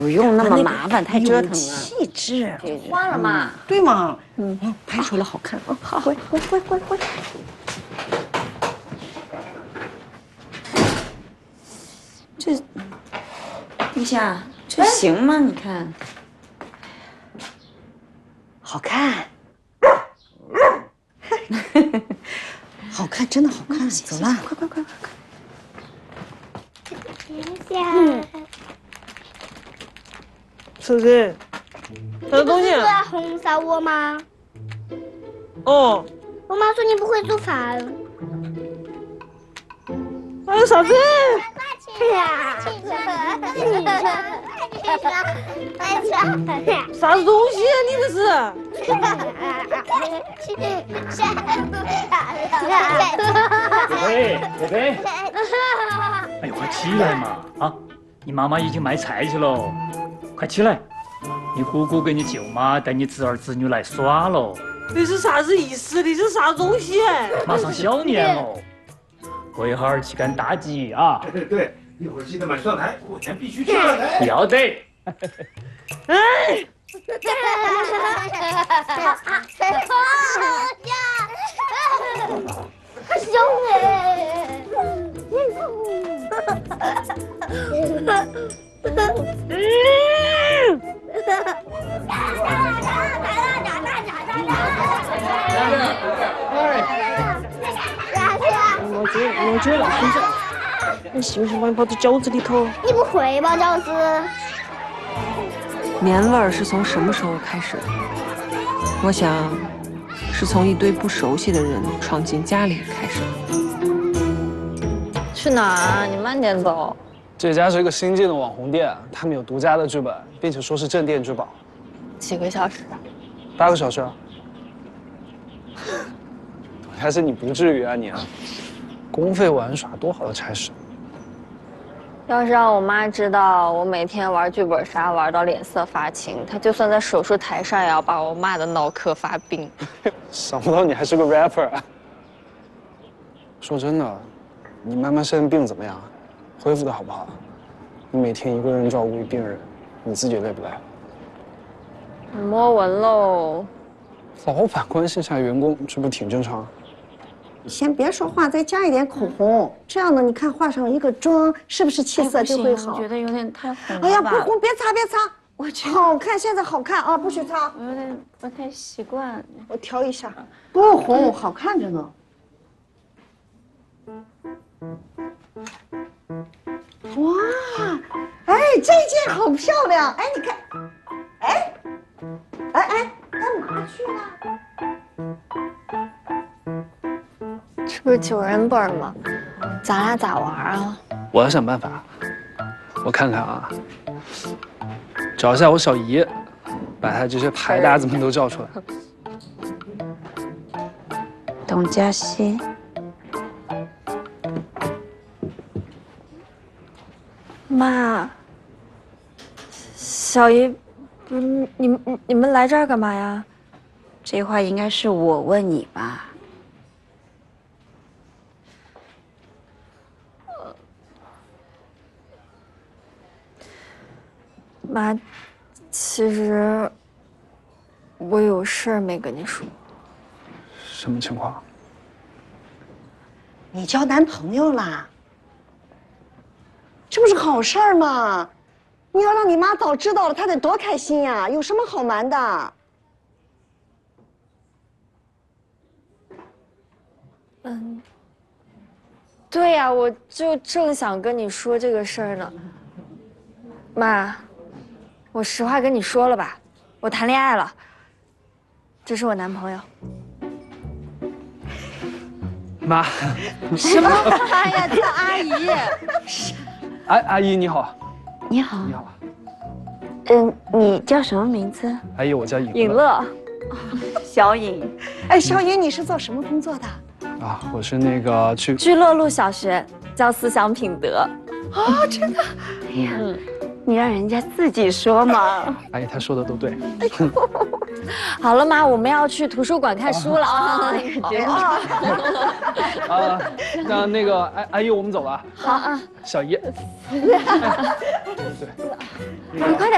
不用那么麻烦，太折腾了。 气质， 换了嘛？ 对嘛？拍出来好看啊！好，回。 这，陛下，这行吗？你看， 好看，好看，真的好看。走了，快！ 谢谢。 婶婶，啥东西？ 你不是来哄杀我吗？ 哦， 我妈说你不会做饭。 还有啥子？啥子东西啊？你这是？ 贝贝，哎呦，快起来嘛！啊，你妈妈已经卖菜去了，快起来！你姑姑跟你舅妈带你侄儿侄女来耍喽。 你是啥子意思？你是啥东西？ 马上小年了，过一会儿去赶大集啊！ 对，一会儿记得买蒜苔，过年必须吃蒜苔。 要得。 哎。 好凶哎！ 我觉得老孙子，你信不信把你包到饺子里头？ 你不会包饺子？ 年味儿是从什么时候开始的？我想，是从一堆不熟悉的人闯进家里开始的。 去哪儿？你慢点走。 这家是一个新进的网红店，他们有独家的剧本，并且说是镇店之宝。 几个小时 ？8个小时啊。还是你不至于啊你啊，公费玩耍多好的差事。 要是让我妈知道我每天玩剧本杀玩到脸色发青，她就算在手术台上也要把我骂得脑壳发病。 想不到你还是个 rapper 啊！说真的，你妈妈现在病怎么样？恢复的好不好？你每天一个人照顾一病人，你自己累不累？ 摸纹喽。 老板关心下员工，这不挺正常？ 你先别说话，再加一点口红，这样呢，你看化上一个妆，是不是气色就会好？ 我觉得有点太红了。 哎呀，不红，别擦，别擦，我好看，现在好看啊，不许擦。 我有点不太习惯。 我调一下，不红，好看着呢。哇，哎，这件好漂亮，哎，你看，哎，干嘛去了？ 这不是9人本吗？咱俩咋玩啊？ 我要想办法，我看看啊，找一下我小姨，把她这些牌搭子们都叫出来。 董佳熙，妈，小姨，不是你们来这儿干嘛呀？ 这话应该是我问你吧？ 妈，其实我有事儿没跟你说。 什么情况？ 你交男朋友啦？这不是好事儿吗？你要让你妈早知道了，她得多开心呀！有什么好瞒的？ 对呀，我就正想跟你说这个事儿呢。妈，我实话跟你说了吧，我谈恋爱了，这是我男朋友。 妈， 什么？哎呀，叫阿姨。 阿姨你好。 你好。 你好。 你叫什么名字？ 阿姨，我叫尹乐。 小尹。 哎，小尹，你是做什么工作的？ 啊，我是那个去聚乐路小学教思想品德。 哦，真的？ 哎呀，你让人家自己说嘛。 阿姨，她说的都对。 好了，妈，我们要去图书馆看书了啊！ 那个阿姨，我们走了。 好啊， 小姨。 你快点。